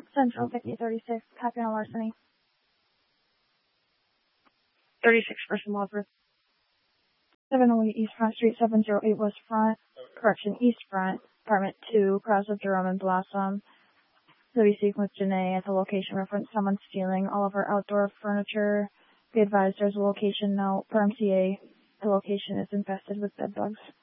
Central 5036, copy on larceny. 36 person Wadsworth. 708 East Front Street, 708 West Front, East Front, Apartment 2, Cross of Jerome and Blossom. So we speak with Janae at the location reference. Someone stealing all of our outdoor furniture. Be advised there's a location note per MCA. The location is infested with bed bugs.